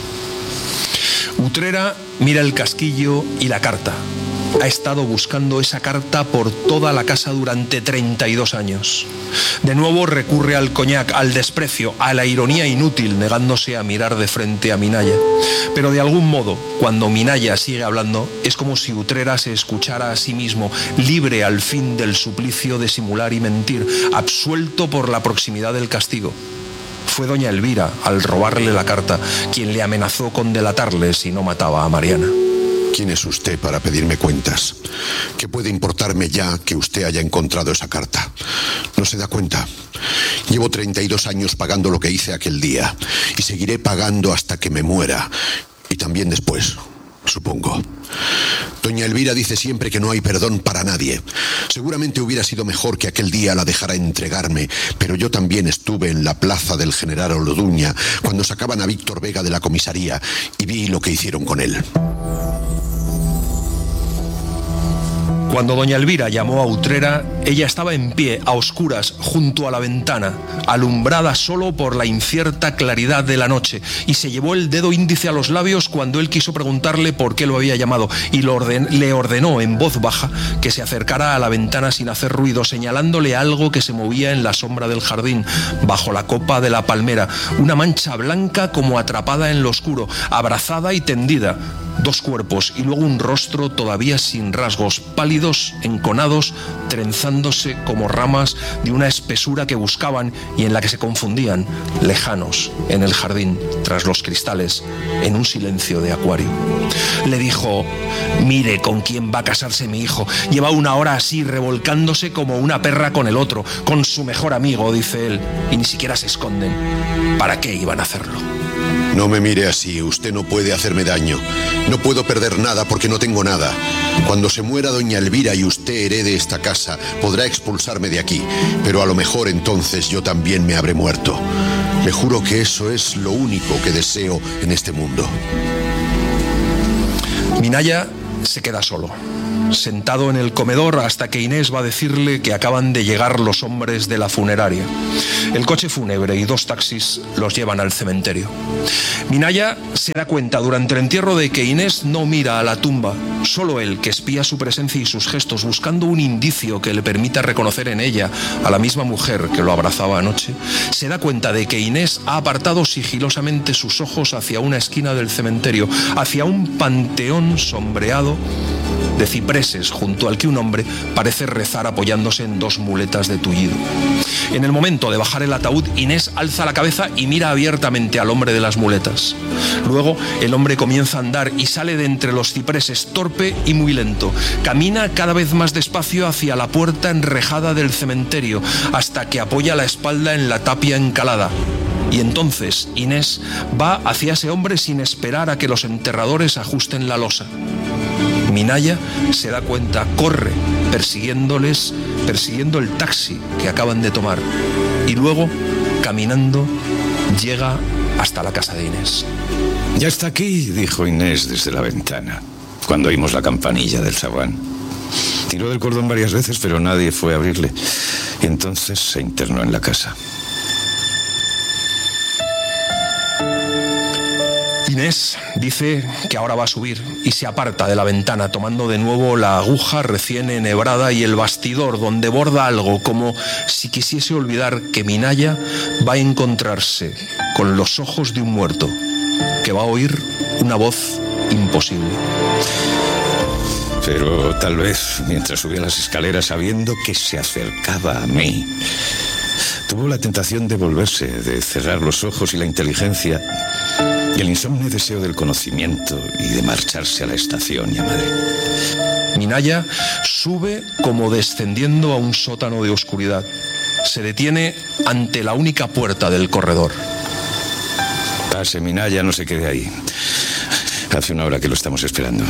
Utrera mira el casquillo y la carta. Ha estado buscando esa carta por toda la casa durante 32 años. De nuevo recurre al coñac, al desprecio, a la ironía inútil, negándose a mirar de frente a Minaya. Pero de algún modo, cuando Minaya sigue hablando, es como si Utrera se escuchara a sí mismo, libre al fin del suplicio de simular y mentir, absuelto por la proximidad del castigo. Fue doña Elvira, al robarle la carta, quien le amenazó con delatarle si no mataba a Mariana. ¿Quién es usted para pedirme cuentas? ¿Qué puede importarme ya que usted haya encontrado esa carta? ¿No se da cuenta? Llevo 32 años pagando lo que hice aquel día y seguiré pagando hasta que me muera. Y también después, supongo. Doña Elvira dice siempre que no hay perdón para nadie. Seguramente hubiera sido mejor que aquel día la dejara entregarme, pero yo también estuve en la plaza del General Orduña cuando sacaban a Víctor Vega de la comisaría y vi lo que hicieron con él. Cuando doña Elvira llamó a Utrera, ella estaba en pie, a oscuras, junto a la ventana, alumbrada solo por la incierta claridad de la noche, y se llevó el dedo índice a los labios cuando él quiso preguntarle por qué lo había llamado, y le ordenó en voz baja que se acercara a la ventana sin hacer ruido, señalándole algo que se movía en la sombra del jardín, bajo la copa de la palmera, una mancha blanca como atrapada en lo oscuro, abrazada y tendida. Dos cuerpos y luego un rostro todavía sin rasgos, pálidos, enconados, trenzando deslizándose como ramas de una espesura que buscaban y en la que se confundían, lejanos, en el jardín, tras los cristales, en un silencio de acuario. Le dijo: mire con quién va a casarse mi hijo. Lleva una hora así, revolcándose como una perra con el otro, con su mejor amigo, dice él, y ni siquiera se esconden. ¿Para qué iban a hacerlo? No me mire así, usted no puede hacerme daño. No puedo perder nada porque no tengo nada. Cuando se muera doña Elvira y usted herede esta casa, podrá expulsarme de aquí, pero a lo mejor entonces yo también me habré muerto. Le juro que eso es lo único que deseo en este mundo. Minaya se queda solo, sentado en el comedor hasta que Inés va a decirle que acaban de llegar los hombres de la funeraria. El coche fúnebre y 2 taxis los llevan al cementerio. Minaya se da cuenta durante el entierro de que Inés no mira a la tumba, solo él, que espía su presencia y sus gestos buscando un indicio que le permita reconocer en ella a la misma mujer que lo abrazaba anoche, se da cuenta de que Inés ha apartado sigilosamente sus ojos hacia una esquina del cementerio, hacia un panteón sombreado de cipreses junto al que un hombre parece rezar apoyándose en 2 muletas de tullido. En el momento de bajar el ataúd, Inés alza la cabeza y mira abiertamente al hombre de las muletas. Luego el hombre comienza a andar y sale de entre los cipreses torpe y muy lento. Camina cada vez más despacio hacia la puerta enrejada del cementerio hasta que apoya la espalda en la tapia encalada. Y entonces Inés va hacia ese hombre sin esperar a que los enterradores ajusten la losa. Minaya se da cuenta, corre persiguiendo el taxi que acaban de tomar y luego, caminando, llega hasta la casa de Inés. Ya está aquí, dijo Inés desde la ventana, cuando oímos la campanilla del zaguán. Tiró del cordón varias veces, pero nadie fue a abrirle. Y entonces se internó en la casa. Inés dice que ahora va a subir y se aparta de la ventana tomando de nuevo la aguja recién enhebrada y el bastidor donde borda algo, como si quisiese olvidar que Minaya va a encontrarse con los ojos de un muerto, que va a oír una voz imposible. Pero tal vez, mientras subía las escaleras sabiendo que se acercaba a mí, tuvo la tentación de volverse, de cerrar los ojos y la inteligencia y el insomne deseo del conocimiento y de marcharse a la estación llamada. Minaya sube como descendiendo a un sótano de oscuridad. Se detiene ante la única puerta del corredor. Pase, Minaya, no se quede ahí. Hace una hora que lo estamos esperando.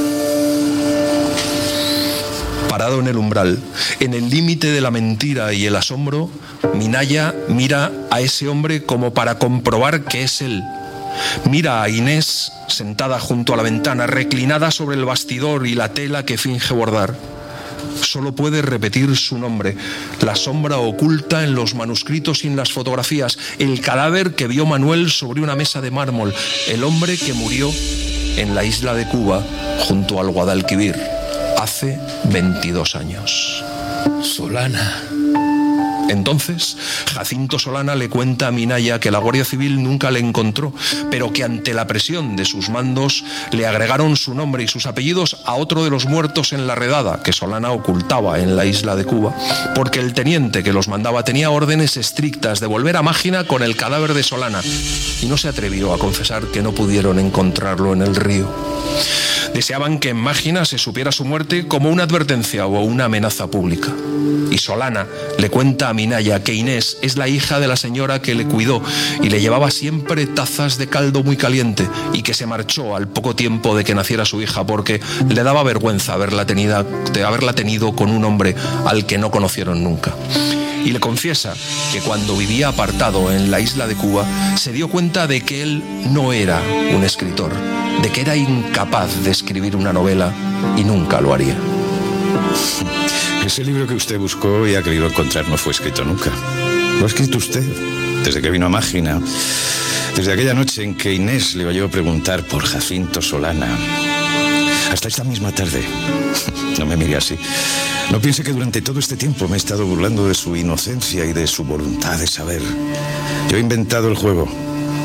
Parado en el umbral, en el límite de la mentira y el asombro, Minaya mira a ese hombre como para comprobar que es él. Mira a Inés sentada junto a la ventana, reclinada sobre el bastidor y la tela que finge bordar. Solo puede repetir su nombre, la sombra oculta en los manuscritos y en las fotografías, el cadáver que vio Manuel sobre una mesa de mármol, el hombre que murió en la isla de Cuba junto al Guadalquivir hace 22 años. Solana. Entonces, Jacinto Solana le cuenta a Minaya que la Guardia Civil nunca le encontró, pero que ante la presión de sus mandos le agregaron su nombre y sus apellidos a otro de los muertos en la redada que Solana ocultaba en la isla de Cuba, porque el teniente que los mandaba tenía órdenes estrictas de volver a Mágina con el cadáver de Solana y no se atrevió a confesar que no pudieron encontrarlo en el río. Deseaban que en Mágina se supiera su muerte como una advertencia o una amenaza pública. Y Solana le cuenta a Minaya que Inés es la hija de la señora que le cuidó y le llevaba siempre tazas de caldo muy caliente y que se marchó al poco tiempo de que naciera su hija porque le daba vergüenza haberla tenido con un hombre al que no conocieron nunca. Y le confiesa que cuando vivía apartado en la isla de Cuba se dio cuenta de que él no era un escritor, de que era incapaz de escribir una novela y nunca lo haría. Ese libro que usted buscó y ha querido encontrar no fue escrito nunca. Lo ha escrito usted, desde que vino a Mágina, desde aquella noche en que Inés le oyó preguntar por Jacinto Solana, hasta esta misma tarde. No me mire así. No piense que durante todo este tiempo me he estado burlando de su inocencia y de su voluntad de saber. Yo he inventado el juego,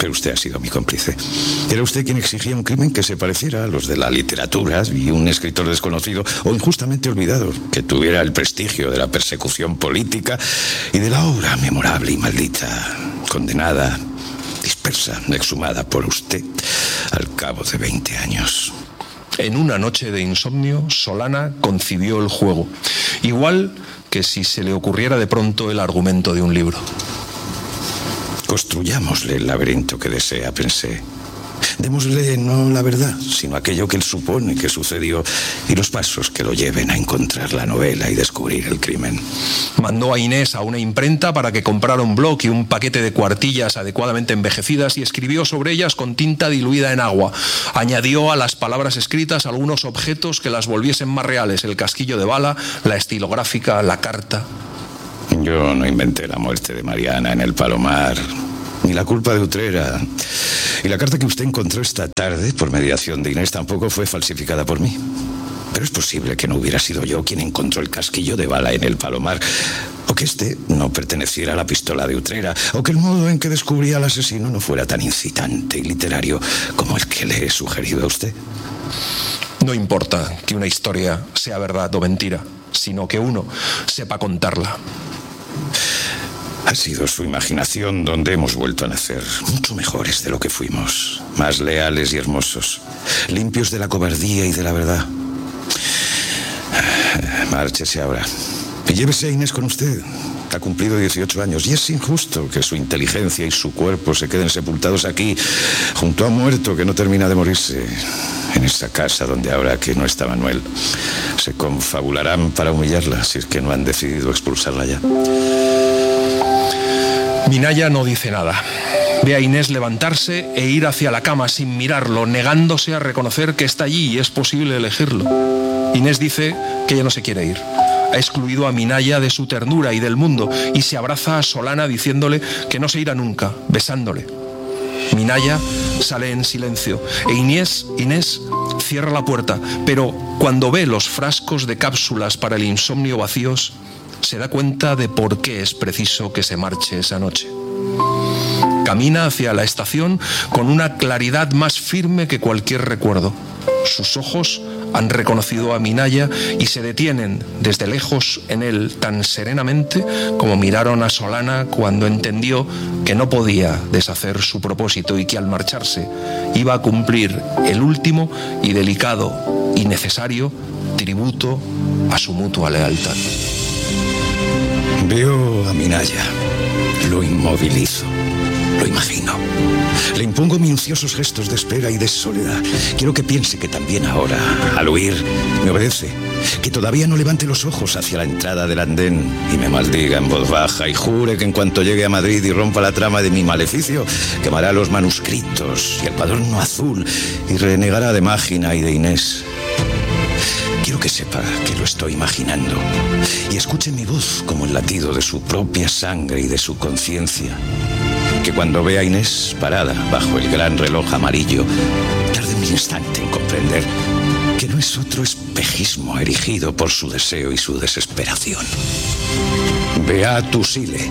Pero usted ha sido mi cómplice. Era usted quien exigía un crimen que se pareciera a los de la literatura y un escritor desconocido o injustamente olvidado, que tuviera el prestigio de la persecución política y de la obra memorable y maldita, condenada, dispersa, exhumada por usted al cabo de 20 años. En una noche de insomnio, Solana concibió el juego, igual que si se le ocurriera de pronto el argumento de un libro. Construyámosle el laberinto que desea, pensé. Démosle no la verdad, sino aquello que él supone que sucedió y los pasos que lo lleven a encontrar la novela y descubrir el crimen. Mandó a Inés a una imprenta para que comprara un bloc y un paquete de cuartillas adecuadamente envejecidas y escribió sobre ellas con tinta diluida en agua. Añadió a las palabras escritas algunos objetos que las volviesen más reales: el casquillo de bala, la estilográfica, la carta. Yo no inventé la muerte de Mariana en el Palomar, ni la culpa de Utrera. Y la carta que usted encontró esta tarde, por mediación de Inés, tampoco fue falsificada por mí. Pero es posible que no hubiera sido yo quien encontró el casquillo de bala en el Palomar, o que este no perteneciera a la pistola de Utrera, o que el modo en que descubría al asesino no fuera tan incitante y literario como el que le he sugerido a usted. No importa que una historia sea verdad o mentira, sino que uno sepa contarla. Ha sido su imaginación donde hemos vuelto a nacer, mucho mejores de lo que fuimos, más leales y hermosos, limpios de la cobardía y de la verdad. Márchese ahora y llévese a Inés con usted. Ha cumplido 18 años y es injusto que su inteligencia y su cuerpo se queden sepultados aquí, junto a un muerto que no termina de morirse. En esa casa donde ahora que no está Manuel se confabularán para humillarla, si es que no han decidido expulsarla ya. Minaya no dice nada. Ve a Inés levantarse e ir hacia la cama sin mirarlo, negándose a reconocer que está allí y es posible elegirlo. Inés dice que ella no se quiere ir. Ha excluido a Minaya de su ternura y del mundo y se abraza a Solana diciéndole que no se irá nunca, besándole. Minaya sale en silencio e Inés cierra la puerta, pero cuando ve los frascos de cápsulas para el insomnio vacíos, se da cuenta de por qué es preciso que se marche esa noche. Camina hacia la estación con una claridad más firme que cualquier recuerdo. Sus ojos han reconocido a Minaya y se detienen desde lejos en él tan serenamente como miraron a Solana cuando entendió que no podía deshacer su propósito y que al marcharse iba a cumplir el último y delicado y necesario tributo a su mutua lealtad. Veo a Minaya, lo inmovilizo, lo imagino. Le impongo minuciosos gestos de espera y de soledad. Quiero que piense que también ahora, al huir, me obedece. Que todavía no levante los ojos hacia la entrada del andén y me maldiga en voz baja y jure que en cuanto llegue a Madrid y rompa la trama de mi maleficio, quemará los manuscritos y el cuaderno azul y renegará de Mágina y de Inés. Quiero que sepa que lo estoy imaginando y escuche mi voz como el latido de su propia sangre y de su conciencia. Que cuando vea a Inés parada bajo el gran reloj amarillo, tarde un instante en comprender que no es otro espejismo erigido por su deseo y su desesperación. Beatus Ile.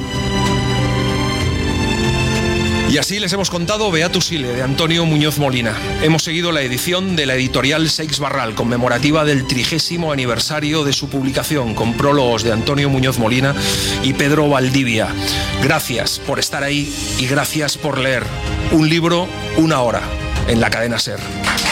Y así les hemos contado Beatus Ile, de Antonio Muñoz Molina. Hemos seguido la edición de la editorial Seix Barral, conmemorativa del 30º aniversario de su publicación, con prólogos de Antonio Muñoz Molina y Pedro Valdivia. Gracias por estar ahí y gracias por leer. Un libro, una hora, en la cadena SER.